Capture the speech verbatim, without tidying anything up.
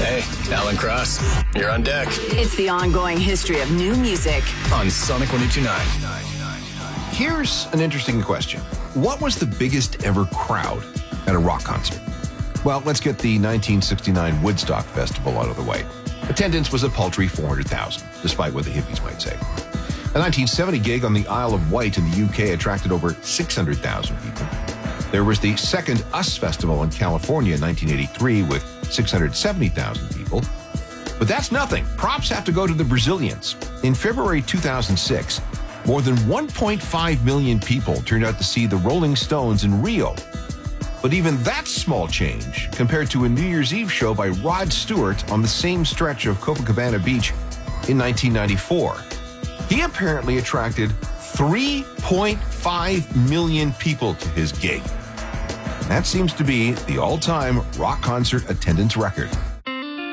Hey, Alan Cross, you're on deck. It's the ongoing history of new music on Sonic one oh two point nine. Here's an interesting question. What was the biggest ever crowd at a rock concert? Well, let's get the nineteen sixty-nine Woodstock Festival out of the way. Attendance was a paltry four hundred thousand, despite what the hippies might say. A nineteen seventy gig on the Isle of Wight in the U K attracted over six hundred thousand people. There was the second US Festival in California in nineteen eighty-three with six hundred seventy thousand people. But that's nothing. Props have to go to the Brazilians. In February two thousand six, more than one point five million people turned out to see the Rolling Stones in Rio. But even that's small change compared to a New Year's Eve show by Rod Stewart on the same stretch of Copacabana Beach in nineteen ninety-four. He apparently attracted three point five million people to his gig. That seems to be the all-time rock concert attendance record.